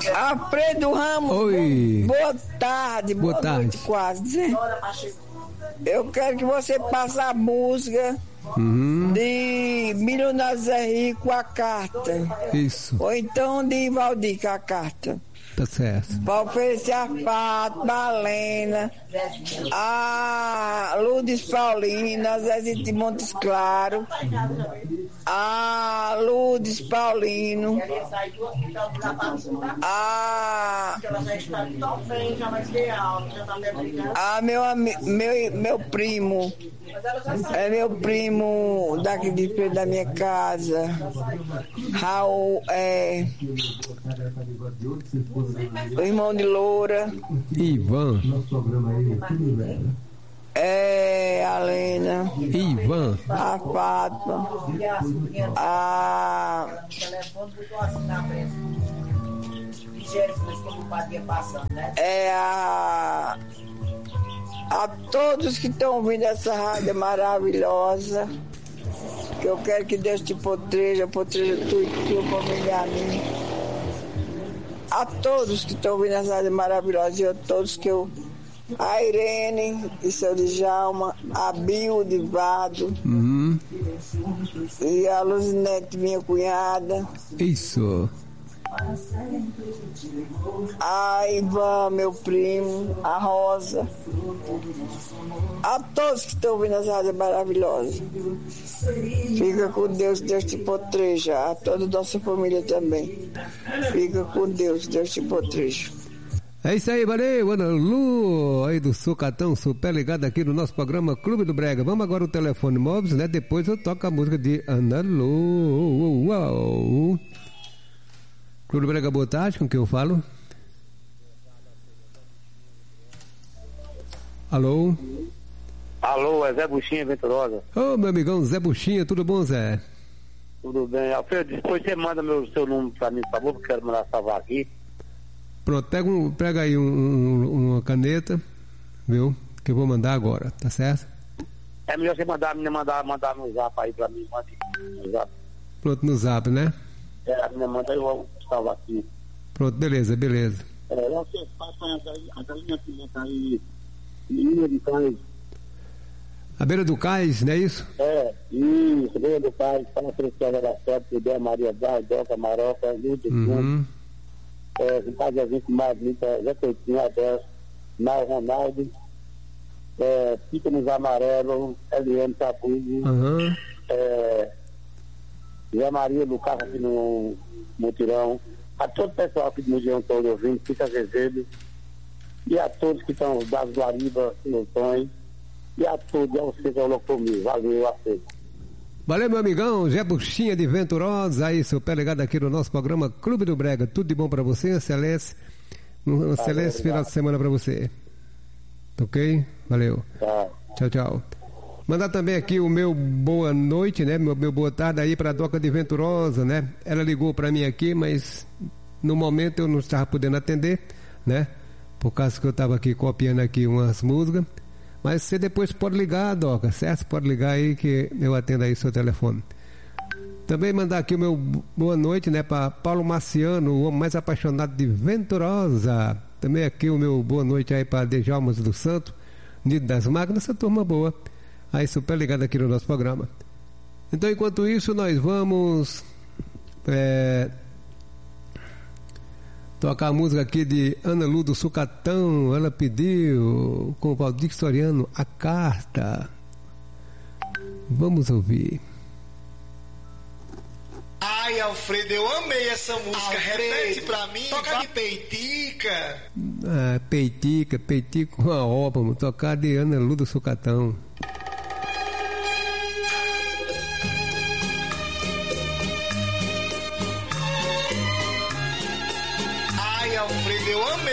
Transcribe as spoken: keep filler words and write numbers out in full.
Alfredo Ramos. Oi. Boa tarde. Boa, boa tarde. Noite, quase. Eu quero que você passe a música uhum. de Milionário Zé Rico, a carta. Isso. Ou então de Valdir, a carta. Tá certo. Para oferecer a Fátima, a Lena, a Lourdes Paulina, a Zezito de Montes Claro, a Lourdes Paulino, a, a meu, meu, meu primo, é meu primo daqui de perto da minha casa, Raul, é... o irmão de Loura. Ivan. É, a Lena. Ivan. A Fátima. A. É a. A todos que estão ouvindo essa rádio maravilhosa. Que eu quero que Deus te proteja, proteja tu e tua família a mim. A todos que estão ouvindo essa rádio maravilhosa e a todos que eu. A Irene e seu Djalma, a Bio de Vado, uhum. e a Luzinete, minha cunhada. Isso. A Ivan, meu primo, a Rosa. A todos que estão ouvindo essa rádio maravilhosa. Fica com Deus, Deus te proteja. A toda a nossa família também. Fica com Deus, Deus te proteja. É isso aí, valeu, Ana Lu, aí do Sucatão, super ligado aqui no nosso programa Clube do Brega. Vamos agora o telefone móveis, né? Depois eu toco a música de Ana Lu. Uau. Clube do Brega, boa tarde, com quem eu falo? Alô? Alô, é Zé Buchinha, Venturosa. Ô, meu amigão Zé Buchinha, tudo bom, Zé? Tudo bem. Alfredo, depois você manda meu, seu número pra mim, por favor, porque eu quero mandar salvar aqui. Pronto, pega, um, pega aí um, um, uma caneta, viu? Que eu vou mandar agora, tá certo? É melhor você mandar, me mandar, mandar no zap aí pra mim, mande no zap. Pronto, no zap, né? É, a minha manda, eu vou salvar aqui. Pronto, beleza, beleza. É, você passa a galinha pimenta aí, menina de cães. A beira do cais, não é isso? É, isso, beira do cais, fala Cristiana da Sete, Ideia Maria Braz, Doca, Maroca, Lúcio, uhum. É, Ricardo com Magnita, Zé Coutinho, Adel, Nau Ronaldo, é, Pica nos Amarelos, Eliane Capuzzi, uhum. é, Zé Maria do carro aqui no Mutirão, a todo o pessoal aqui do Museu todo ouvindo, Pica Azevedo, e a todos que estão das Guariba, Silotões, e a todos, a você que é o Locomigo. Valeu, a todos. Valeu, meu amigão, Zé Buchinha de Venturosa, aí, seu pé ligado aqui no nosso programa Clube do Brega. Tudo de bom pra você, um excelente, um excelente final de semana pra você. Ok? Valeu. Tá. Tchau, tchau. Mandar também aqui o meu boa noite, né? Meu, meu boa tarde aí pra Doca de Venturosa, né? Ela ligou pra mim aqui, mas no momento eu não estava podendo atender, né? Por causa que eu estava aqui copiando aqui umas músicas. Mas você depois pode ligar, Doca, certo? Pode ligar aí que eu atendo aí seu telefone. Também mandar aqui o meu boa noite, né, para Paulo Marciano, o homem mais apaixonado de Venturosa. Também aqui o meu boa noite aí para Dejalmas do Santo, Nido das Máquinas, essa turma boa. Aí super ligado aqui no nosso programa. Então, enquanto isso, nós vamos é, tocar a música aqui de Ana Lu do Sucatão. Ela pediu com o Valdir Soriano a carta. Vamos ouvir. Ai, Alfredo, eu amei essa música. Alfredo, repete pra mim. Toca vai... de Peitica. Ah, Peitica, Peitica com a obra. Vamos tocar de Ana Lu do Sucatão. Ai, Alfredo, eu amei.